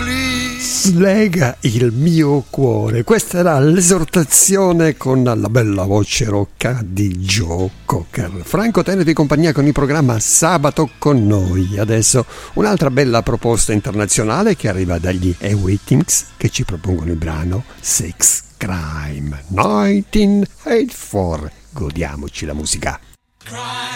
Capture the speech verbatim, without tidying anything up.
Slega il mio cuore. Questa era l'esortazione con la bella voce rocca di Joe Cocker. Franco, tenete in compagnia con il programma Sabato con noi. Adesso un'altra bella proposta internazionale che arriva dagli Awaitings, che ci propongono il brano Sex Crime millenovecentoottantaquattro. Godiamoci la musica.